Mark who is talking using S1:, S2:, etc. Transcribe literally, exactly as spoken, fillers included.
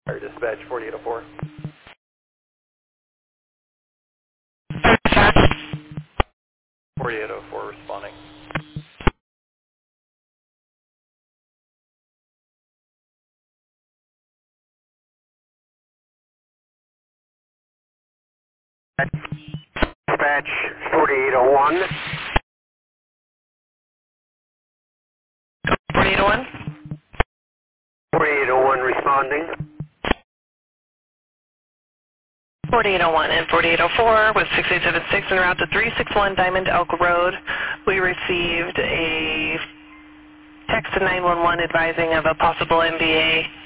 S1: Fire dispatch forty-eight oh four. forty-eight oh four responding.
S2: Dispatch forty-eight oh one.
S3: forty-eight oh one?
S2: forty-eight oh one responding.
S3: forty-eight oh one and forty-eight oh four with six eight seven six en route to three six one Diamond Elk Road. We received a text to nine one one advising of a possible M V A